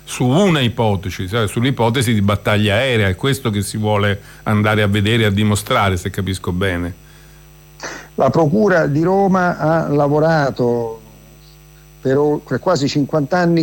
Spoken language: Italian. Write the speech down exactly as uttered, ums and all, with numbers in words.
su una ipotesi, cioè sull'ipotesi di battaglia aerea. È questo che si vuole andare a vedere e a dimostrare, se capisco bene. La Procura di Roma ha lavorato per, per quasi cinquanta anni